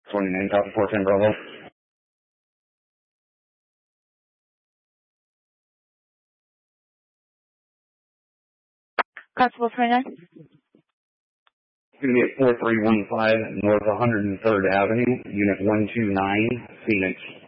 29 South 410 Bravo. Constable 29. It's going to be at 4315 North 103rd Avenue, Unit 129, Phoenix.